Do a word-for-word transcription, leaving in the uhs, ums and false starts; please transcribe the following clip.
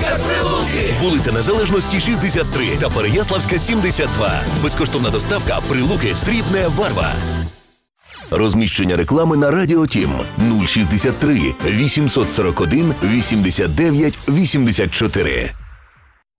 Цукер Прилуки. Вулиця Незалежності, шістдесят три та Переяславська, сімдесят два. Безкоштовна доставка. Прилуки, Срібне, Варва. Розміщення реклами на Радіо Тім нуль шістдесят три вісімсот сорок один вісімдесят дев'ять вісімдесят чотири.